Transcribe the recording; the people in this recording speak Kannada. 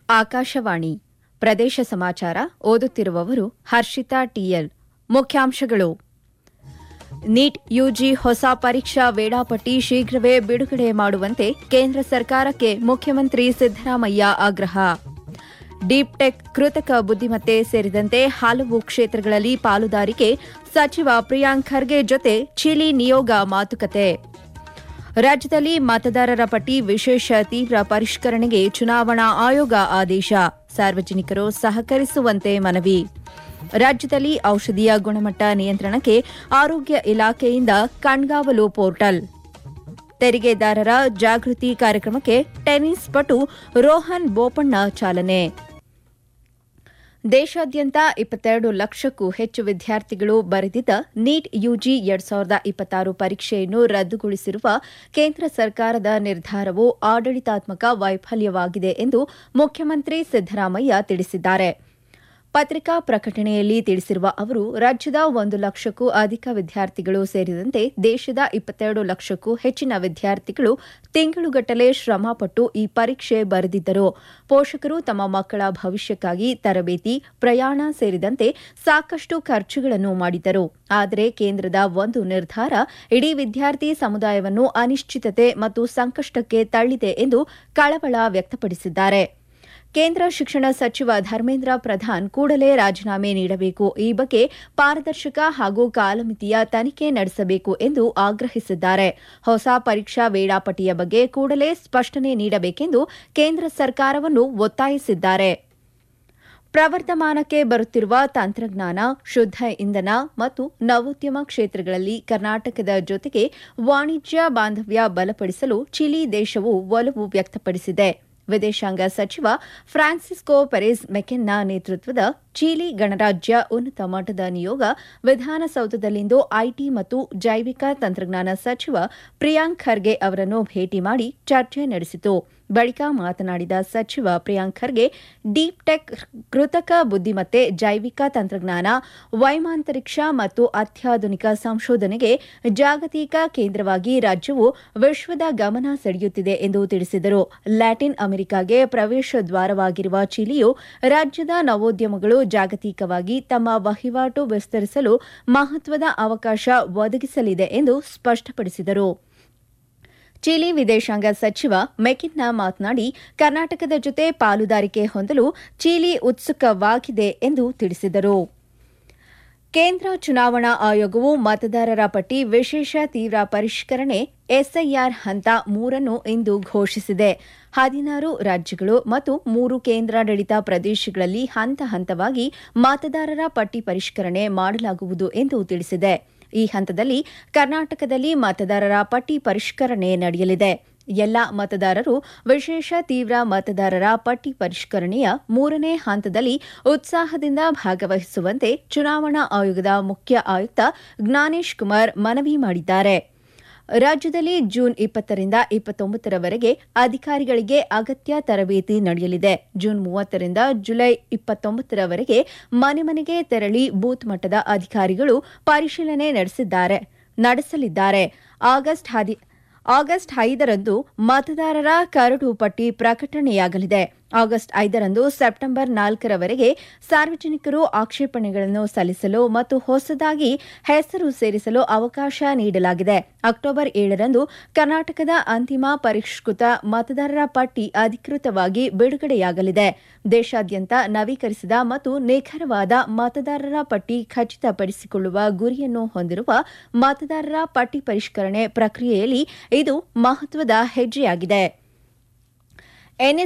ಆಕಾಶವಾಣಿ ಪ್ರದೇಶ ಸಮಾಚಾರ ಓದುತ್ತಿರುವವರು ಹರ್ಷಿತಾ ಟಿಎಲ್. ಮುಖ್ಯಾಂಶಗಳು: ನೀಟ್ ಯುಜಿ ಹೊಸ ಪರೀಕ್ಷಾ ವೇಳಾಪಟ್ಟಿ ಶೀಘ್ರವೇ ಬಿಡುಗಡೆ ಮಾಡುವಂತೆ ಕೇಂದ್ರ ಸರ್ಕಾರಕ್ಕೆ ಮುಖ್ಯಮಂತ್ರಿ ಸಿದ್ದರಾಮಯ್ಯ ಆಗ್ರಹ. ಡೀಪ್ ಟೆಕ್, ಕೃತಕ ಬುದ್ದಿಮತ್ತೆ ಸೇರಿದಂತೆ ಹಲವು ಕ್ಷೇತ್ರಗಳಲ್ಲಿ ಪಾಲುದಾರಿಕೆ, ಸಚಿವ ಪ್ರಿಯಾಂಕ್ ಖರ್ಗೆ ಜೊತೆ ಚಿಲಿ ನಿಯೋಗ ಮಾತುಕತೆ. ರಾಜ್ಯದಲ್ಲಿ ಮತದಾರರ ಪಟ್ಟಿ ವಿಶೇಷ ತೀವ್ರ ಪರಿಷ್ಕರಣೆಗೆ ಚುನಾವಣಾ ಆಯೋಗ ಆದೇಶ. ಸಾರ್ವಜನಿಕರು ಸಹಕರಿಸುವಂತೆ ಮನವಿ. ರಾಜ್ಯದಲ್ಲಿ ಔಷಧಿಯ ಗುಣಮಟ್ಟ ನಿಯಂತ್ರಣಕ್ಕೆ ಆರೋಗ್ಯ ಇಲಾಖೆಯಿಂದ ಕಣ್ಗಾವಲು ಪೋರ್ಟಲ್. ತೆರಿಗೆದಾರರ ಜಾಗೃತಿ ಕಾರ್ಯಕ್ರಮಕ್ಕೆ ಟೆನ್ನಿಸ್ ಪಟು ರೋಹನ್ ಬೋಪಣ್ಣ ಚಾಲನೆ. ದೇಶಾದ್ಯಂತ 22 ಲಕ್ಷಕ್ಕೂ ಹೆಚ್ಚು ವಿದ್ಯಾರ್ಥಿಗಳು ಬರೆದಿದ್ದ ನೀಟ್ ಯುಜಿ 2026 ಪರೀಕ್ಷೆಯನ್ನು ರದ್ದುಗೊಳಿಸಿರುವ ಕೇಂದ್ರ ಸರ್ಕಾರದ ನಿರ್ಧಾರವು ಆಡಳಿತಾತ್ಮಕ ವೈಫಲ್ಯವಾಗಿದೆ ಎಂದು ಮುಖ್ಯಮಂತ್ರಿ ಸಿದ್ದರಾಮಯ್ಯ ತಿಳಿಸಿದ್ದಾರೆ. ಪತ್ರಿಕಾ ಪ್ರಕಟಣೆಯಲ್ಲಿ ತಿಳಿಸಿರುವ ಅವರು, ರಾಜ್ಯದ 1 ಲಕ್ಷಕ್ಕೂ ಅಧಿಕ ವಿದ್ಯಾರ್ಥಿಗಳು ಸೇರಿದಂತೆ ದೇಶದ 22 ಲಕ್ಷಕ್ಕೂ ಹೆಚ್ಚಿನ ವಿದ್ಯಾರ್ಥಿಗಳು ತಿಂಗಳುಗಟ್ಟಲೆ ಶ್ರಮಪಟ್ಟು ಈ ಪರೀಕ್ಷೆ ಬರೆದಿದ್ದರು. ಪೋಷಕರು ತಮ್ಮ ಮಕ್ಕಳ ಭವಿಷ್ಯಕ್ಕಾಗಿ ತರಬೇತಿ, ಪ್ರಯಾಣ ಸೇರಿದಂತೆ ಸಾಕಷ್ಟು ಖರ್ಚುಗಳನ್ನು ಮಾಡಿದ್ದರು. ಆದರೆ ಕೇಂದ್ರದ ಒಂದು ನಿರ್ಧಾರ ಇಡೀ ವಿದ್ಯಾರ್ಥಿ ಸಮುದಾಯವನ್ನು ಅನಿಶ್ಚಿತತೆ ಮತ್ತು ಸಂಕಷ್ಟಕ್ಕೆ ತಳ್ಳಿದೆ ಎಂದು ಕಳವಳ ವ್ಯಕ್ತಪಡಿಸಿದ್ದಾರೆ. ಕೇಂದ್ರ ಶಿಕ್ಷಣ ಸಚಿವ ಧರ್ಮೇಂದ್ರ ಪ್ರಧಾನ್ ಕೂಡಲೇ ರಾಜೀನಾಮೆ ನೀಡಬೇಕು, ಈ ಬಗ್ಗೆ ಪಾರದರ್ಶಕ ಹಾಗೂ ಕಾಲಮಿತಿಯ ತನಿಖೆ ನಡೆಸಬೇಕು ಎಂದು ಆಗ್ರಹಿಸಿದ್ದಾರೆ. ಹೊಸ ಪರೀಕ್ಷಾ ವೇಳಾಪಟ್ಟಿಯ ಬಗ್ಗೆ ಕೂಡಲೇ ಸ್ಪಷ್ಟನೆ ನೀಡಬೇಕೆಂದು ಕೇಂದ್ರ ಸರ್ಕಾರವನ್ನು ಒತ್ತಾಯಿಸಿದ್ದಾರೆ. ಪ್ರವರ್ಧಮಾನಕ್ಕೆ ಬರುತ್ತಿರುವ ತಂತ್ರಜ್ಞಾನ, ಶುದ್ಧ ಇಂಧನ ಮತ್ತು ನವೋದ್ಯಮ ಕ್ಷೇತ್ರಗಳಲ್ಲಿ ಕರ್ನಾಟಕದ ಜೊತೆಗೆ ವಾಣಿಜ್ಯ ಬಾಂಧವ್ಯ ಬಲಪಡಿಸಲು ಚಿಲಿ ದೇಶವು ಒಲವು ವ್ಯಕ್ತಪಡಿಸಿದೆ. ವಿದೇಶಾಂಗ ಸಚಿವ ಫ್ರಾನ್ಸಿಸ್ಕೋ ಪೆರೆಸ್ ಮೆಕೆನ್ನ ನೇತೃತ್ವದ ಚಿಲಿ ಗಣರಾಜ್ಯ ಉನ್ನತ ಮಟ್ಟದ ನಿಯೋಗ ವಿಧಾನಸೌಧದಲ್ಲಿಂದು ಐಟಿ ಮತ್ತು ಜೈವಿಕ ತಂತ್ರಜ್ಞಾನ ಸಚಿವ ಪ್ರಿಯಾಂಕ್ ಖರ್ಗೆ ಅವರನ್ನು ಭೇಟಿ ಮಾಡಿ ಚರ್ಚೆ ನಡೆಸಿತು. ಬಳಿಕ ಮಾತನಾಡಿದ ಸಚಿವ ಪ್ರಿಯಾಂಕ್ ಖರ್ಗೆ, ಡೀಪ್ ಟೆಕ್, ಕೃತಕ ಬುದ್ದಿಮತ್ತೆ, ಜೈವಿಕ ತಂತ್ರಜ್ಞಾನ, ವೈಮಾಂತರಿಕ್ಷ ಮತ್ತು ಅತ್ಯಾಧುನಿಕ ಸಂಶೋಧನೆಗೆ ಜಾಗತಿಕ ಕೇಂದ್ರವಾಗಿ ರಾಜ್ಯವು ವಿಶ್ವದ ಗಮನ ಸೆಳೆಯುತ್ತಿದೆ ಎಂದು ತಿಳಿಸಿದರು. ಲ್ಯಾಟಿನ್ ಅಮೆರಿಕಾಗೆ ಪ್ರವೇಶ ದ್ವಾರವಾಗಿರುವ ಚಿಲಿಯು ರಾಜ್ಯದ ನವೋದ್ಯಮಗಳು ಜಾಗತಿಕವಾಗಿ ತಮ್ಮ ವಹಿವಾಟು ವಿಸ್ತರಿಸಲು ಮಹತ್ವದ ಅವಕಾಶ ಒದಗಿಸಲಿದೆ ಎಂದು ಸ್ಪಷ್ಟಪಡಿಸಿದರು. ಚಿಲಿ ವಿದೇಶಾಂಗ ಸಚಿವ ಮೆಕಿನ್ನ ಮಾತನಾಡಿ, ಕರ್ನಾಟಕದ ಜೊತೆ ಪಾಲುದಾರಿಕೆ ಹೊಂದಲು ಚಿಲಿ ಉತ್ಸುಕವಾಗಿದೆ ಎಂದು ತಿಳಿಸಿದರು. ಕೇಂದ್ರ ಚುನಾವಣಾ ಆಯೋಗವು ಮತದಾರರ ಪಟ್ಟಿ ವಿಶೇಷ ತೀವ್ರ ಪರಿಷ್ಕರಣೆ ಎಸ್ಐಆರ್ ಹಂತ 3 ಇಂದು ಘೋಷಿಸಿದೆ. 16 ರಾಜ್ಯಗಳು ಮತ್ತು 3 ಕೇಂದ್ರಾಡಳಿತ ಪ್ರದೇಶಗಳಲ್ಲಿ ಹಂತ ಹಂತವಾಗಿ ಮತದಾರರ ಪಟ್ಟಿ ಪರಿಷ್ಕರಣೆ ಮಾಡಲಾಗುವುದು ಎಂದು ತಿಳಿಸಿದೆ. ಈ ಹಂತದಲ್ಲಿ ಕರ್ನಾಟಕದಲ್ಲಿ ಮತದಾರರ ಪಟ್ಟಿ ಪರಿಷ್ಕರಣೆ ನಡೆಯಲಿದೆ. ಎಲ್ಲ ಮತದಾರರು ವಿಶೇಷ ತೀವ್ರ ಮತದಾರರ ಪಟ್ಟಿ ಪರಿಷ್ಕರಣೆಯ 3ನೇ ಹಂತದಲ್ಲಿ ಉತ್ಸಾಹದಿಂದ ಭಾಗವಹಿಸುವಂತೆ ಚುನಾವಣಾ ಆಯೋಗದ ಮುಖ್ಯ ಆಯುಕ್ತ ಜ್ಞಾನೇಶ್ ಕುಮಾರ್ ಮನವಿ ಮಾಡಿದ್ದಾರೆ. ರಾಜ್ಯದಲ್ಲಿ ಜೂನ್ 20 ರಿಂದ 29 ರವರೆಗೆ ಅಧಿಕಾರಿಗಳಿಗೆ ಅಗತ್ಯ ತರಬೇತಿ ನಡೆಯಲಿದೆ. ಜೂನ್ 30 ರಿಂದ ಜುಲೈ 29 ರವರೆಗೆ ಮನೆ ಮನೆಗೆ ತೆರಳಿ ಬೂತ್ ಮಟ್ಟದ ಅಧಿಕಾರಿಗಳು ಪರಿಶೀಲನೆ ನಡೆಸಲಿದ್ದಾರೆ. ಆಗಸ್ಟ್ 5ರಂದು ಮತದಾರರ ಕರಡು ಪಟ್ಟಿ ಪ್ರಕಟಣೆಯಾಗಲಿದೆ. ಆಗಸ್ಟ್ 5ರಂದು ಸೆಪ್ಟೆಂಬರ್ 4ರವರೆಗೆ ಸಾರ್ವಜನಿಕರು ಆಕ್ಷೇಪಣೆಗಳನ್ನು ಸಲ್ಲಿಸಲು ಮತ್ತು ಹೊಸದಾಗಿ ಹೆಸರು ಸೇರಿಸಲು ಅವಕಾಶ ನೀಡಲಾಗಿದೆ. ಅಕ್ಟೋಬರ್ 7ರಂದು ಕರ್ನಾಟಕದ ಅಂತಿಮ ಪರಿಷ್ಕೃತ ಮತದಾರರ ಪಟ್ಟಿ ಅಧಿಕೃತವಾಗಿ ಬಿಡುಗಡೆಯಾಗಲಿದೆ. ದೇಶಾದ್ಯಂತ ನವೀಕರಿಸಿದ ಮತ್ತು ನಿಖರವಾದ ಮತದಾರರ ಪಟ್ಟಿ ಖಚಿತಪಡಿಸಿಕೊಳ್ಳುವ ಗುರಿಯನ್ನು ಹೊಂದಿರುವ ಮತದಾರರ ಪಟ್ಟಿ ಪರಿಷ್ಕರಣೆ ಪ್ರಕ್ರಿಯೆಯಲ್ಲಿ ಇದು ಮಹತ್ವದ ಹೆಜ್ಜೆಯಾಗಿದೆ.